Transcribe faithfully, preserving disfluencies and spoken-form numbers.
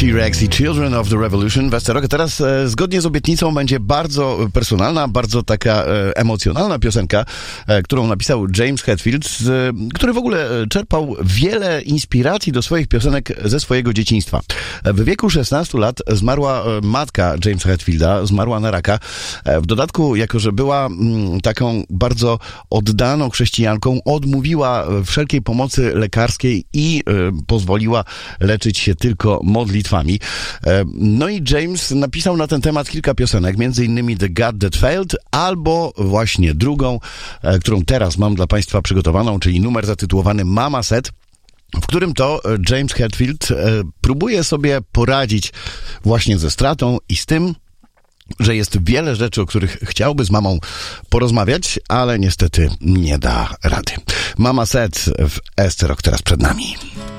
T-Rex i Children of the Revolution w S C Rock. Teraz e, zgodnie z obietnicą będzie bardzo personalna, bardzo taka e, emocjonalna piosenka, e, którą napisał James Hetfield, z, który w ogóle czerpał wiele inspiracji do swoich piosenek ze swojego dzieciństwa. W wieku szesnastu lat zmarła matka Jamesa Hetfielda, zmarła na raka. E, w dodatku, jako że była m, taką bardzo oddaną chrześcijanką, odmówiła wszelkiej pomocy lekarskiej i e, pozwoliła leczyć się tylko modlitwami. No i James napisał na ten temat kilka piosenek, między innymi The God That Failed, albo właśnie drugą, którą teraz mam dla Państwa przygotowaną, czyli numer zatytułowany Mama Said, w którym to James Hetfield próbuje sobie poradzić właśnie ze stratą i z tym, że jest wiele rzeczy, o których chciałby z mamą porozmawiać, ale niestety nie da rady. Mama Said w S C Rock teraz przed nami.